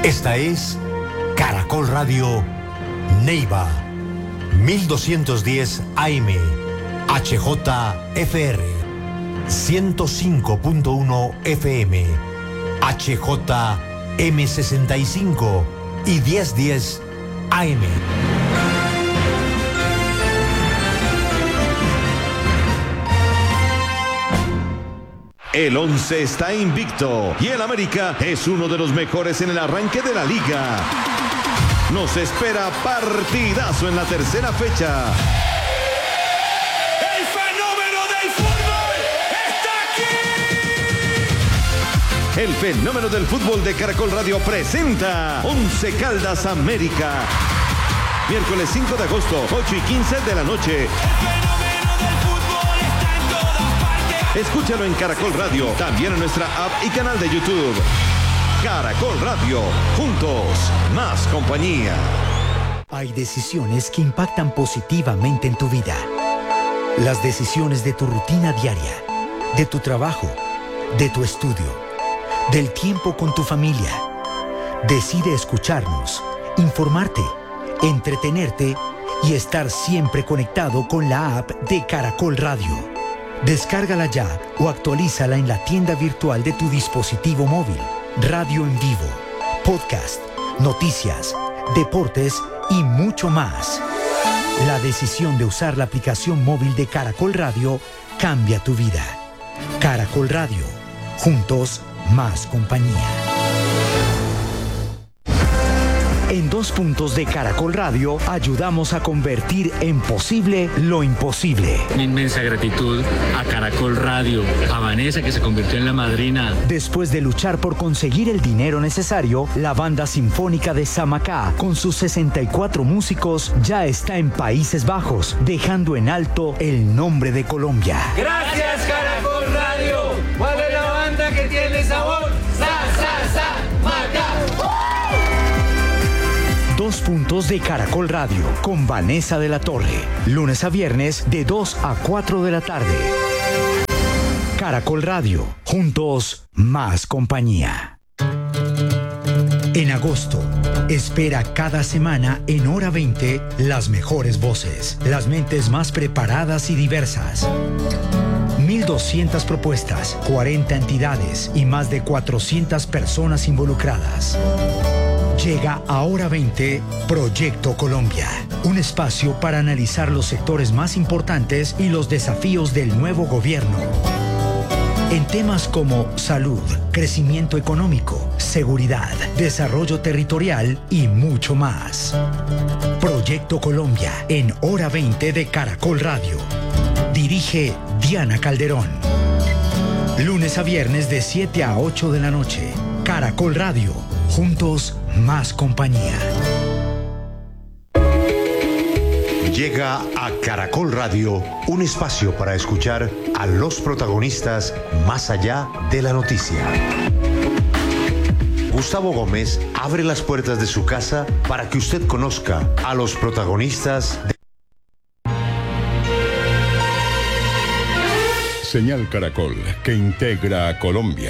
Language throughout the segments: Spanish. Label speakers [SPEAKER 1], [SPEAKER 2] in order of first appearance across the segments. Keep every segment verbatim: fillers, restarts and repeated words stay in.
[SPEAKER 1] Esta es Caracol Radio Neiva, mil doscientos diez A M, H J F R, ciento cinco punto uno F M, H J M sesenta y cinco y mil diez A M.
[SPEAKER 2] El Once está invicto y el América es uno de los mejores en el arranque de la liga. Nos espera partidazo en la tercera fecha.
[SPEAKER 3] ¡El fenómeno del fútbol está aquí!
[SPEAKER 2] El fenómeno del fútbol de Caracol Radio presenta Once Caldas América. Miércoles cinco de agosto, ocho y quince de la noche. Escúchalo en Caracol Radio, también en nuestra app y canal de YouTube. Caracol Radio, juntos, más compañía.
[SPEAKER 4] Hay decisiones que impactan positivamente en tu vida. Las decisiones de tu rutina diaria, de tu trabajo, de tu estudio, del tiempo con tu familia. Decide escucharnos, informarte, entretenerte y estar siempre conectado con la app de Caracol Radio. Descárgala ya o actualízala en la tienda virtual de tu dispositivo móvil. Radio en vivo, podcast, noticias, deportes y mucho más. La decisión de usar la aplicación móvil de Caracol Radio cambia tu vida. Caracol Radio, juntos más compañía. En dos puntos de Caracol Radio ayudamos a convertir en posible lo imposible.
[SPEAKER 5] Una inmensa gratitud a Caracol Radio, a Vanessa que se convirtió en la madrina.
[SPEAKER 4] Después de luchar por conseguir el dinero necesario, la banda sinfónica de Samacá, con sus sesenta y cuatro músicos, ya está en Países Bajos, dejando en alto el nombre de Colombia.
[SPEAKER 3] Gracias, Caracol Radio. ¿Cuál es la banda que tiene sabor? Sa, sa, sa, Macá.
[SPEAKER 4] Dos puntos de Caracol Radio con Vanessa de la Torre. Lunes a viernes de dos a cuatro de la tarde. Caracol Radio. Juntos, más compañía. En agosto, espera cada semana en Hora veinte las mejores voces, las mentes más preparadas y diversas. mil doscientas propuestas, cuarenta entidades y más de cuatrocientas personas involucradas. Llega a Hora veinte Proyecto Colombia, un espacio para analizar los sectores más importantes y los desafíos del nuevo gobierno. En temas como salud, crecimiento económico, seguridad, desarrollo territorial y mucho más. Proyecto Colombia en Hora veinte de Caracol Radio. Dirige Diana Calderón. Lunes a viernes de siete a ocho de la noche. Caracol Radio. Juntos, más compañía.
[SPEAKER 1] Llega a Caracol Radio un espacio para escuchar a los protagonistas más allá de la noticia. Gustavo Gómez abre las puertas de su casa para que usted conozca a los protagonistas de...
[SPEAKER 6] Señal Caracol, que integra a Colombia.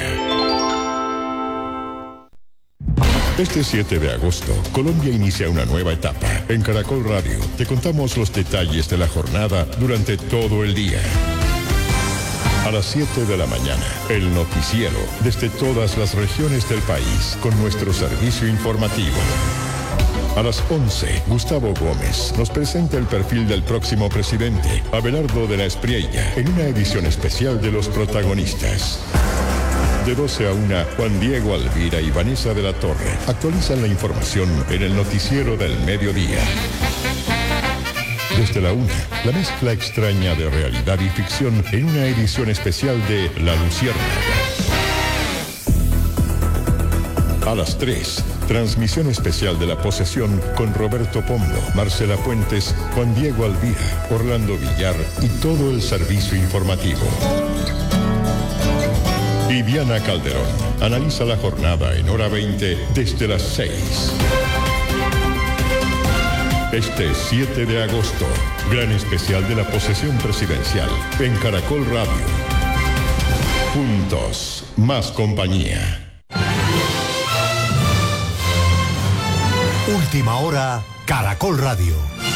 [SPEAKER 6] Este siete de agosto, Colombia inicia una nueva etapa. En Caracol Radio te contamos los detalles de la jornada durante todo el día. A las siete de la mañana, el noticiero desde todas las regiones del país con nuestro servicio informativo. A las once, Gustavo Gómez nos presenta el perfil del próximo presidente, Abelardo de la Espriella, en una edición especial de Los Protagonistas. De doce a una, Juan Diego Alvira y Vanessa de la Torre actualizan la información en el noticiero del mediodía. Desde la una, la mezcla extraña de realidad y ficción en una edición especial de La Luciérnaga. A las tres, transmisión especial de La Posesión con Roberto Pombo, Marcela Puentes, Juan Diego Alvira, Orlando Villar y todo el servicio informativo. Y Diana Calderón analiza la jornada en Hora veinte desde las seis. Este siete de agosto, gran especial de la posesión presidencial en Caracol Radio. Juntos, más compañía.
[SPEAKER 1] Última hora, Caracol Radio.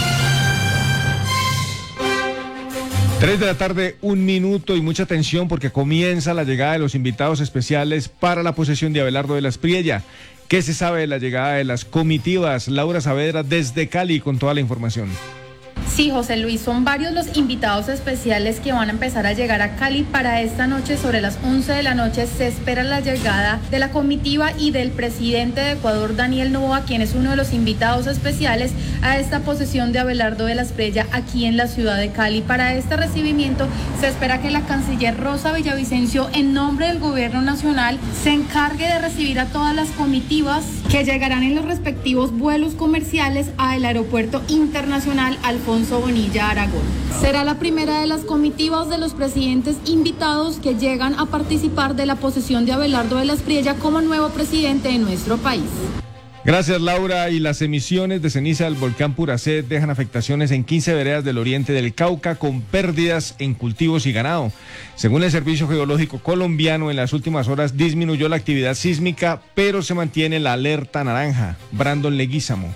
[SPEAKER 7] Tres de la tarde, un minuto y mucha atención porque comienza la llegada de los invitados especiales para la posesión de Abelardo de la Espriella. ¿Qué se sabe de la llegada de las comitivas? Laura Saavedra desde Cali con toda la información.
[SPEAKER 8] Sí, José Luis, son varios los invitados especiales que van a empezar a llegar a Cali para esta noche. Sobre las once de la noche se espera la llegada de la comitiva y del presidente de Ecuador, Daniel Noboa, quien es uno de los invitados especiales a esta posesión de Abelardo de la Espriella aquí en la ciudad de Cali. Para este recibimiento se espera que la canciller Rosa Villavicencio, en nombre del gobierno nacional, se encargue de recibir a todas las comitivas que llegarán en los respectivos vuelos comerciales al Aeropuerto Internacional Alfonso Bonilla Aragón. Será la primera de las comitivas de los presidentes invitados que llegan a participar de la posesión de Abelardo de la Espriella como nuevo presidente de nuestro país.
[SPEAKER 7] Gracias, Laura. Y las emisiones de ceniza del volcán Puracé dejan afectaciones en quince veredas del oriente del Cauca, con pérdidas en cultivos y ganado. Según el Servicio Geológico Colombiano, en las últimas horas disminuyó la actividad sísmica, pero se mantiene la alerta naranja. Brandon Leguízamo.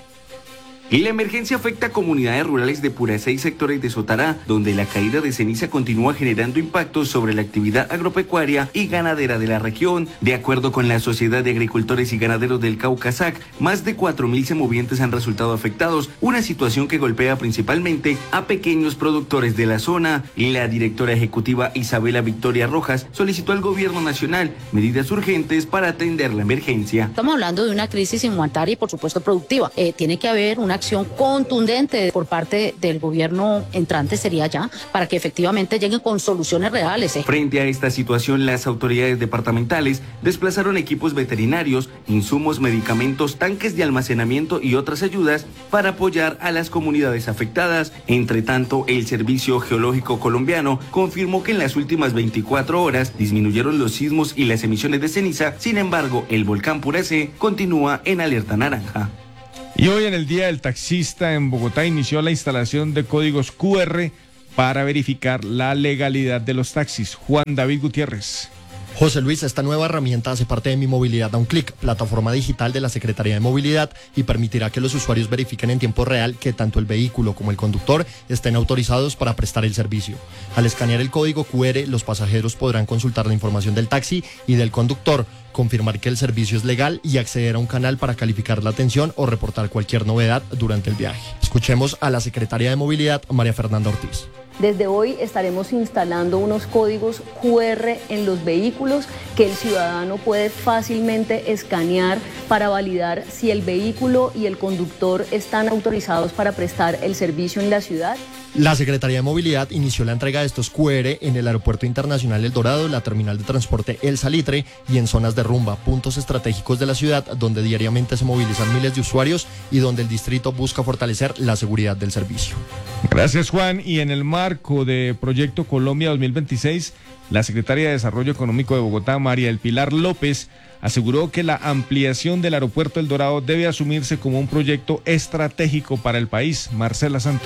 [SPEAKER 9] Y la emergencia afecta a comunidades rurales de Puracé y sectores de Sotará, donde la caída de ceniza continúa generando impactos sobre la actividad agropecuaria y ganadera de la región. De acuerdo con la Sociedad de Agricultores y Ganaderos del Cauca, S A C, más de cuatro mil semovientes han resultado afectados, una situación que golpea principalmente a pequeños productores de la zona. Y la directora ejecutiva Isabela Victoria Rojas solicitó al gobierno nacional medidas urgentes para atender la emergencia.
[SPEAKER 10] Estamos hablando de una crisis humanitaria y por supuesto productiva. Eh, tiene que haber una acción contundente por parte del gobierno entrante, sería ya, para que efectivamente lleguen con soluciones reales. Eh.
[SPEAKER 9] Frente a esta situación, las autoridades departamentales desplazaron equipos veterinarios, insumos, medicamentos, tanques de almacenamiento y otras ayudas para apoyar a las comunidades afectadas. Entre tanto, el Servicio Geológico Colombiano confirmó que en las últimas veinticuatro horas disminuyeron los sismos y las emisiones de ceniza. Sin embargo, el volcán Puracé continúa en alerta naranja.
[SPEAKER 7] Y hoy, en el Día del Taxista en Bogotá, inició la instalación de códigos cu erre para verificar la legalidad de los taxis. Juan David Gutiérrez.
[SPEAKER 11] José Luis, esta nueva herramienta hace parte de Mi Movilidad a un clic, plataforma digital de la Secretaría de Movilidad, y permitirá que los usuarios verifiquen en tiempo real que tanto el vehículo como el conductor estén autorizados para prestar el servicio. Al escanear el código cu erre, los pasajeros podrán consultar la información del taxi y del conductor, confirmar que el servicio es legal y acceder a un canal para calificar la atención o reportar cualquier novedad durante el viaje. Escuchemos a la Secretaria de Movilidad, María Fernanda Ortiz.
[SPEAKER 12] Desde hoy estaremos instalando unos códigos cu erre en los vehículos que el ciudadano puede fácilmente escanear para validar si el vehículo y el conductor están autorizados para prestar el servicio en la ciudad.
[SPEAKER 11] La Secretaría de Movilidad inició la entrega de estos cu erre en el Aeropuerto Internacional El Dorado, la Terminal de Transporte El Salitre y en zonas de rumba, puntos estratégicos de la ciudad donde diariamente se movilizan miles de usuarios y donde el distrito busca fortalecer la seguridad del servicio.
[SPEAKER 7] Gracias, Juan. Y en el marco de Proyecto Colombia dos mil veintiséis, la Secretaria de Desarrollo Económico de Bogotá, María del Pilar López, aseguró que la ampliación del Aeropuerto El Dorado debe asumirse como un proyecto estratégico para el país. Marcela Santos.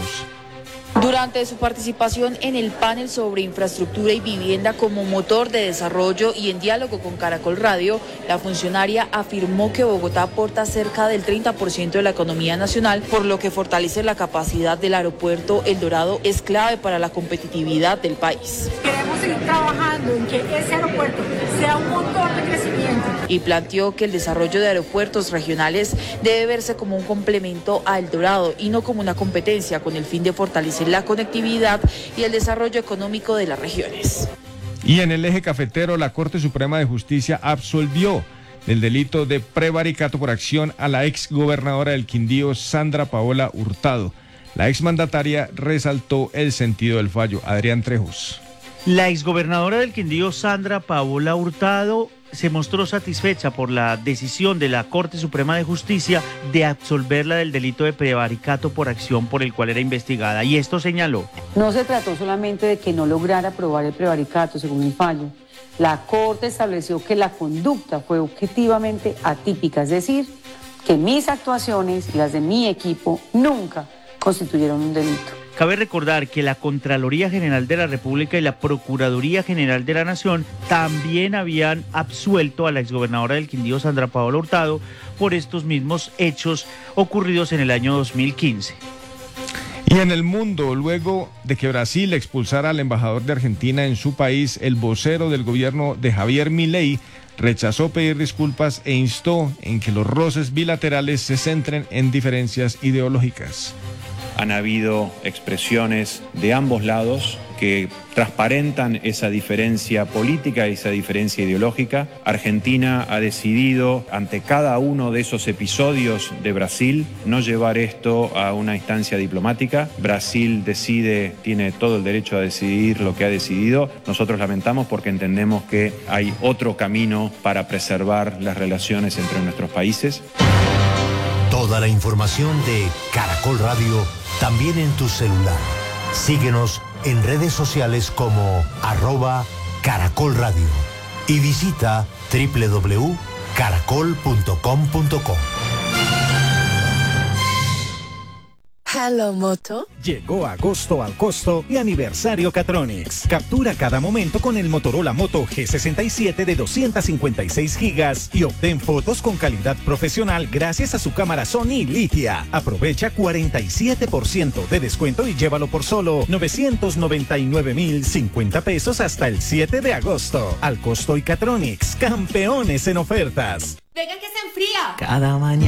[SPEAKER 13] Durante su participación en el panel sobre infraestructura y vivienda como motor de desarrollo y en diálogo con Caracol Radio, la funcionaria afirmó que Bogotá aporta cerca del treinta por ciento de la economía nacional, por lo que fortalecer la capacidad del aeropuerto El Dorado es clave para la competitividad del país.
[SPEAKER 14] Queremos seguir trabajando en que ese aeropuerto sea un motor de crecimiento.
[SPEAKER 13] Y planteó que el desarrollo de aeropuertos regionales debe verse como un complemento a El Dorado y no como una competencia, con el fin de fortalecer la conectividad y el desarrollo económico de las regiones.
[SPEAKER 7] Y en el eje cafetero, la Corte Suprema de Justicia absolvió del delito de prevaricato por acción a la exgobernadora del Quindío, Sandra Paola Hurtado. La exmandataria resaltó el sentido del fallo. Adrián Trejos.
[SPEAKER 15] La exgobernadora del Quindío, Sandra Paola Hurtado, se mostró satisfecha por la decisión de la Corte Suprema de Justicia de absolverla del delito de prevaricato por acción por el cual era investigada. Y esto señaló:
[SPEAKER 16] no se trató solamente de que no lograra probar el prevaricato, según el fallo. La Corte estableció que la conducta fue objetivamente atípica, es decir, que mis actuaciones y las de mi equipo nunca constituyeron un delito.
[SPEAKER 15] Cabe recordar que la Contraloría General de la República y la Procuraduría General de la Nación también habían absuelto a la exgobernadora del Quindío, Sandra Paola Hurtado, por estos mismos hechos ocurridos en el año dos mil quince.
[SPEAKER 7] Y en el mundo, luego de que Brasil expulsara al embajador de Argentina en su país, el vocero del gobierno de Javier Milei rechazó pedir disculpas e instó en que los roces bilaterales se centren en diferencias ideológicas.
[SPEAKER 17] Han habido expresiones de ambos lados que transparentan esa diferencia política, esa diferencia ideológica. Argentina ha decidido, ante cada uno de esos episodios de Brasil, no llevar esto a una instancia diplomática. Brasil decide, tiene todo el derecho a decidir lo que ha decidido. Nosotros lamentamos porque entendemos que hay otro camino para preservar las relaciones entre nuestros países.
[SPEAKER 1] Toda la información de Caracol Radio también en tu celular. Síguenos en redes sociales como arroba Caracol Radio y visita doble u doble u doble u punto caracol punto com punto co.
[SPEAKER 18] Hello Moto.
[SPEAKER 19] Llegó agosto al costo y aniversario Catronics. Captura cada momento con el Motorola Moto G sesenta y siete de doscientos cincuenta y seis gigas y obtén fotos con calidad profesional gracias a su cámara Sony Litia. Aprovecha cuarenta y siete por ciento de descuento y llévalo por solo novecientos noventa y nueve mil cincuenta pesos hasta el siete de agosto. Al costo y Catronics, campeones en ofertas.
[SPEAKER 18] Venga que se enfría.
[SPEAKER 19] Cada mañana.